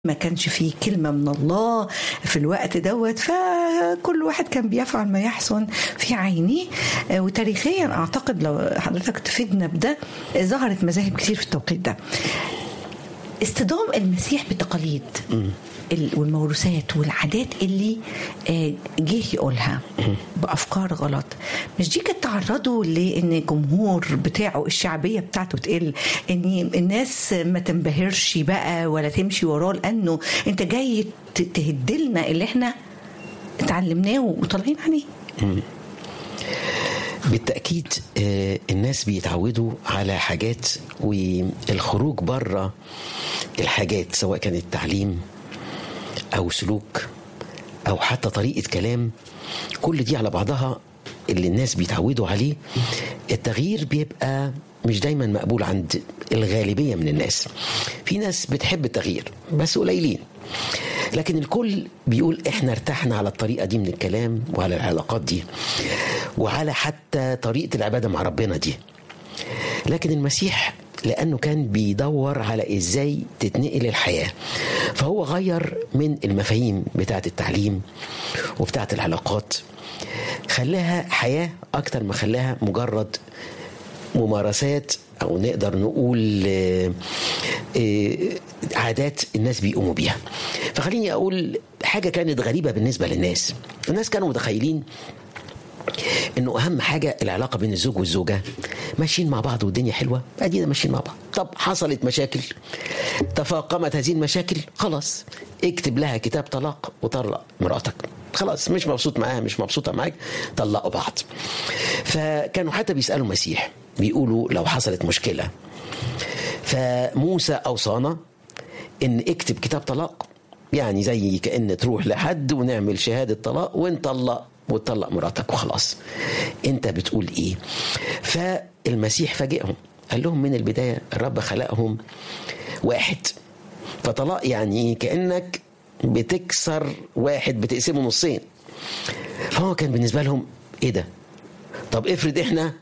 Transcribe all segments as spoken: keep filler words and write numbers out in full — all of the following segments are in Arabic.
ما كانش فيه كلمة من الله في الوقت دوت، فكل واحد كان بيفعل ما يحسن في عينيه. وتاريخيا أعتقد لو حضرتك تفيدنا بده، ظهرت مذاهب كتير في التوقيت ده. اصطدام المسيح بالتقاليد والموروثات والعادات اللي جه يقولها بأفكار غلط، مش دي كانت تعرضوا لأن الجمهور بتاعه الشعبية بتاعته تقل، أن الناس ما تنبهرش بقى ولا تمشي وراه، لأنه أنت جاي تهدلنا اللي احنا اتعلمناه وطالعين عليه. بالتأكيد الناس بيتعودوا على حاجات، والخروج بره الحاجات سواء كان التعليم أو سلوك أو حتى طريقة كلام، كل دي على بعضها اللي الناس بيتعودوا عليه، التغيير بيبقى مش دايما مقبول عند الغالبية من الناس. في ناس بتحب التغيير بس قليلين، لكن الكل بيقول احنا ارتحنا على الطريقة دي من الكلام وعلى العلاقات دي وعلى حتى طريقة العبادة مع ربنا دي. لكن المسيح لأنه كان بيدور على إزاي تتنقل الحياة، فهو غير من المفاهيم بتاعة التعليم وبتاعة العلاقات، خلاها حياة أكتر ما خلاها مجرد ممارسات أو نقدر نقول عادات الناس بيقوموا بيها. فخليني أقول حاجة كانت غريبة بالنسبة للناس. الناس كانوا متخيلين انه اهم حاجه العلاقه بين الزوج والزوجه، ماشيين مع بعض والدنيا حلوه، ادينا ماشيين مع بعض. طب حصلت مشاكل، تفاقمت هذه المشاكل، خلاص اكتب لها كتاب طلاق وطلق مراتك، خلاص مش مبسوط معاها مش مبسوطه معاك، طلقوا بعض. فكانوا حتى بيسالوا المسيح بيقولوا لو حصلت مشكله، فموسى اوصانا ان اكتب كتاب طلاق، يعني زي كأن تروح لحد ونعمل شهاده طلاق ونطلق وتطلق مراتك وخلاص. انت بتقول ايه؟ فالمسيح فاجئهم، قال لهم من البداية الرب خلقهم واحد، فطلاق يعني كأنك بتكسر واحد بتقسمه نصين. فهو كان بالنسبة لهم ايه ده؟ طب افرض احنا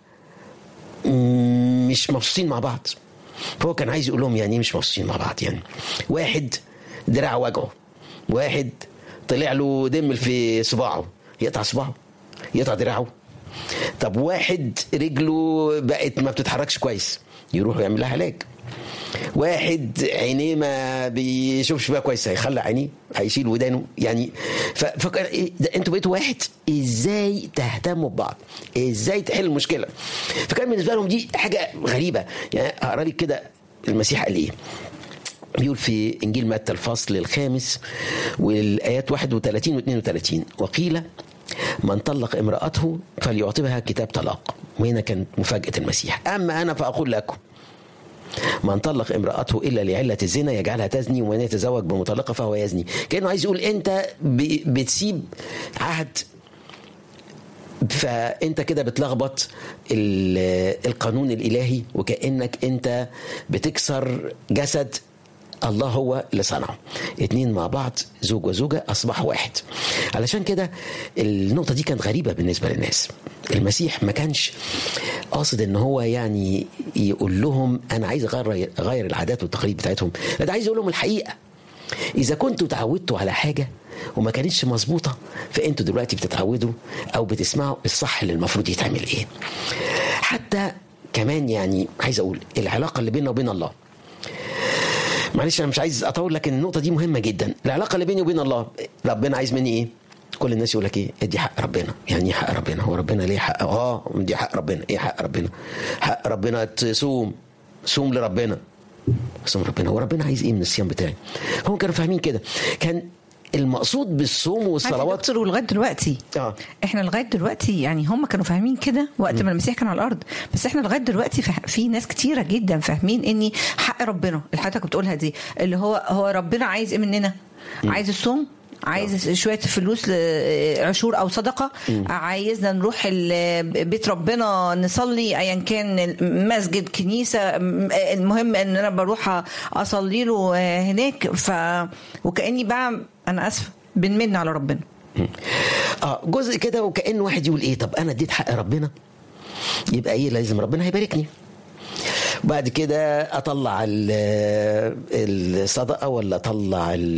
مش مبسوطين مع بعض. فهو كان عايز يقول لهم يعني مش مبسوطين مع بعض، يعني واحد دراعه وجعه، واحد طلع له دم في صباعه، يقطع صباعه يقطع دراعه. طب واحد رجله بقت ما بتتحركش كويس، يروح يعمل لها علاج. واحد عينيه ما بيشوفش بقى كويس، هيخلع عينيه، هيشيل ودانه. يعني ففكر إيه ده، انتوا بقيتوا واحد، ازاي تهتموا ببعض، ازاي تحل المشكله. فكان بالنسبه لهم دي حاجه غريبه. يعني اقرا لك كده المسيح قال ايه. بيقول في إنجيل متى الفصل الخامس والآيات واحد وثلاثين واثنين وثلاثين: وقيل من طلق امرأته فليعطبها كتاب طلاق. وهنا كانت مفاجأة المسيح: أما أنا فأقول لكم من طلق امرأته إلا لعلة الزنا يجعلها تزني، ومن يتزوج بمطلقة فهو يزني. كأنه عايز يقول أنت بتسيب عهد، فأنت كده بتلخبط القانون الإلهي، وكأنك أنت بتكسر جسد الله هو اللي صنعه. اتنين مع بعض، زوج وزوجة، أصبحوا واحد. علشان كده النقطة دي كانت غريبة بالنسبة للناس. المسيح ما كانش قاصد ان هو يعني يقول لهم أنا عايز أغير, أغير العادات والتقاليد بتاعتهم، لا، ده عايز يقول لهم الحقيقة. إذا كنتوا تعودتوا على حاجة وما كانتش مظبوطة، فأنتوا دلوقتي بتتعودوا أو بتسمعوا الصح اللي المفروض يتعمل إيه. حتى كمان يعني عايز أقول العلاقة اللي بيننا وبين الله، معلش أنا مش عايز أطول، لكن النقطة دي مهمة جدا. العلاقة اللي بيني وبين الله، ربنا عايز مني إيه؟ كل الناس يقول لك إيه؟ دي حق ربنا. يعني إيه حق ربنا؟ هو ربنا ليه حق؟ آه دي حق ربنا. إيه حق ربنا؟ حق ربنا تصوم، صوم لربنا، صوم ربنا. هو ربنا عايز إيه من الصيام بتاعي؟ هم كانوا فاهمين كده. كان المقصود بالصوم والصلوات ولغايه دلوقتي آه. احنا لغايه دلوقتي يعني هم كانوا فاهمين كده وقت ما المسيح كان على الارض، بس احنا لغايه دلوقتي في ناس كتيره جدا فاهمين اني حق ربنا اللي حضرتك بتقولها دي، اللي هو هو ربنا عايز ايه مننا؟ م. عايز الصوم، عايز أوه. شويه فلوس عشور او صدقه، م. عايزنا نروح بيت ربنا نصلي، ايا كان مسجد كنيسه، المهم ان انا بروح اصلي له هناك. ف وكاني بقى انا اسفه بنمن على ربنا. اه جزء كده، وكأن واحد يقول ايه، طب انا اديت حق ربنا، يبقى ايه لازم ربنا هيباركني. وبعد كده اطلع الصدقه ولا اطلع